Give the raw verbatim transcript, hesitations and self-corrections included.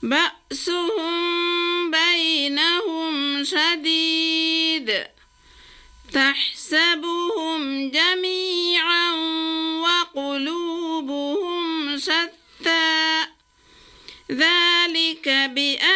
بأسهم بينهم شديد تحسبهم جميعا وقلوبهم شتى ذلك بأن